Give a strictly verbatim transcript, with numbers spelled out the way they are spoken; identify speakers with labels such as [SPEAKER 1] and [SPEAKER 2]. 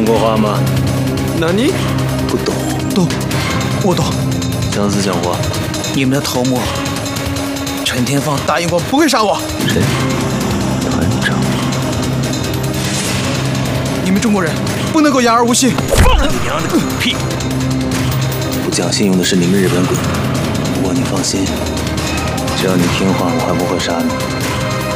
[SPEAKER 1] 过话吗？
[SPEAKER 2] 那你
[SPEAKER 1] 不懂？
[SPEAKER 3] 懂，我懂。
[SPEAKER 1] 姜思讲话。
[SPEAKER 3] 你们的头目陈天放答应过不会杀我。
[SPEAKER 1] 谁？团长。
[SPEAKER 3] 你们中国人不能够言而无信。
[SPEAKER 1] 放你娘的狗屁！不讲信用的是你们日本鬼。不过你放心，只要你听话，我还不会杀你。